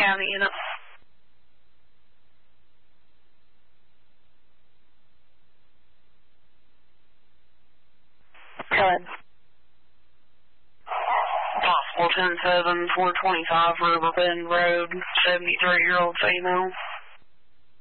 County unit. Go ahead. Possible 10-7, 425 River Bend Road, 73-year-old female.